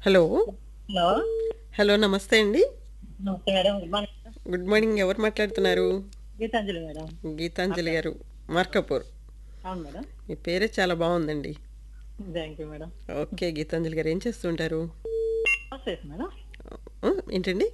Hello. Hello. Hello. నమస్తే అండి. నమస్తే madam. Good morning madam. Good morning. ఎవరు మాట్లాడుతున్నారు? గీతాంజలి మేడం. గీతాంజలి మాట్లాడు. గారు. మార్కపూర్. అవును మేడం. మీ పేరే చాలా బాగుందండి. Thank you madam. Okay. Gitanjali గారు ఏం చేస్తుంటారు? House wife madam. ఏంటండి?